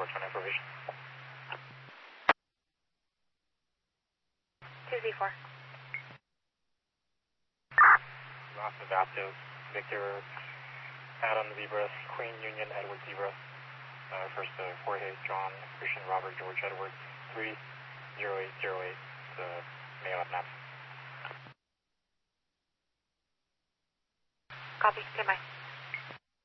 reports on information. 2Z4. Lost adaptive, Victor, Adam Zebra, Queen Union, Edward Zebra. First Jorge, John, Christian, Robert, George, Edward, 30808, male at NAP. Copy, stand by.